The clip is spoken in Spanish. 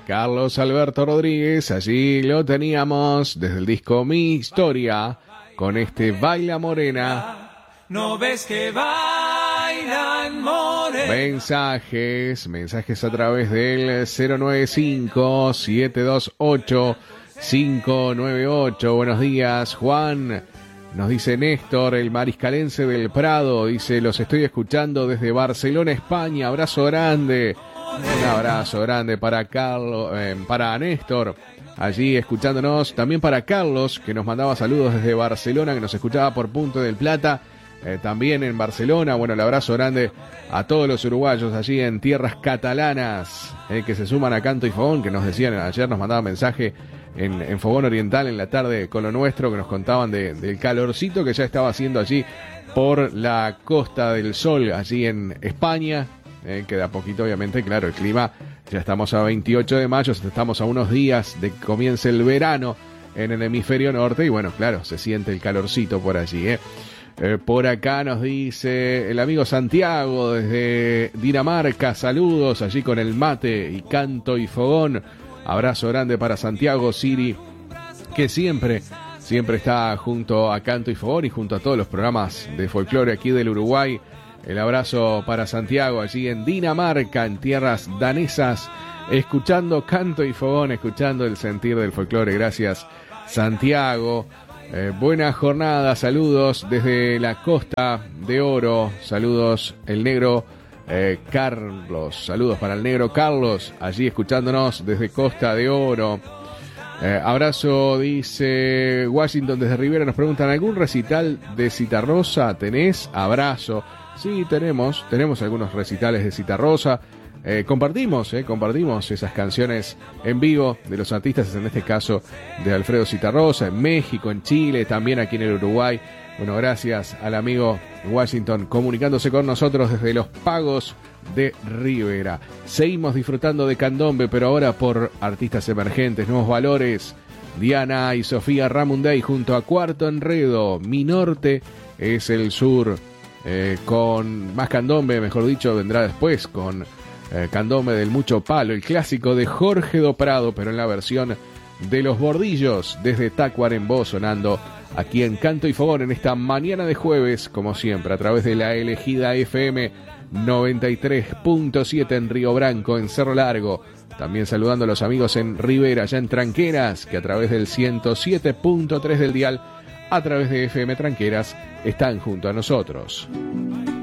Carlos Alberto Rodríguez, allí lo teníamos desde el disco Mi Historia, con este Baila Morena. No ves que bailan morena. Mensajes a través del 095-728-598. Buenos días, Juan. Nos dice Néstor, el mariscalense del Prado. Dice, los estoy escuchando desde Barcelona, España. Abrazo grande. Un abrazo grande para para Néstor, allí escuchándonos. También para Carlos, que nos mandaba saludos desde Barcelona, que nos escuchaba por Punta del Plata. También en Barcelona. Bueno, el abrazo grande a todos los uruguayos allí en tierras catalanas, que se suman a Canto y Fogón, que nos decían ayer, nos mandaban mensaje en Fogón Oriental en la tarde con lo nuestro, que nos contaban del calorcito que ya estaba haciendo allí por la Costa del Sol, allí en España, que de a poquito, obviamente, claro, el clima, ya estamos a 28 de mayo, estamos a unos días de que comience el verano en el hemisferio norte, y bueno, claro, se siente el calorcito por allí, por acá nos dice el amigo Santiago desde Dinamarca, saludos allí con el mate y Canto y Fogón. Abrazo grande para Santiago Siri, que siempre está junto a Canto y Fogón y junto a todos los programas de folclore aquí del Uruguay. El abrazo para Santiago allí en Dinamarca, en tierras danesas, escuchando Canto y Fogón, escuchando el sentir del folclore. Gracias, Santiago. Buena jornada, saludos desde la Costa de Oro, saludos el negro Carlos, saludos para el negro Carlos, allí escuchándonos desde Costa de Oro. Abrazo, dice Washington desde Rivera, nos preguntan, ¿algún recital de Citarrosa tenés? Abrazo, sí, tenemos algunos recitales de Citarrosa. Compartimos esas canciones en vivo de los artistas, en este caso de Alfredo Citarrosa, en México, en Chile, también aquí en el Uruguay. Bueno, gracias al amigo Washington comunicándose con nosotros desde los Pagos de Rivera. Seguimos disfrutando de candombe, pero ahora por artistas emergentes, nuevos valores. Diana y Sofía Ramunday junto a Cuarto Enredo. Mi norte es el sur. Con más candombe, mejor dicho, vendrá después con candombe del Mucho Palo, el clásico de Jorge Do Prado, pero en la versión de Los Bordillos, desde Tacuarembó, sonando aquí en Canto y Fogón en esta mañana de jueves, como siempre, a través de la elegida FM 93.7 en Río Branco, en Cerro Largo. También saludando a los amigos en Rivera, allá en Tranqueras, que a través del 107.3 del dial, a través de FM Tranqueras, están junto a nosotros.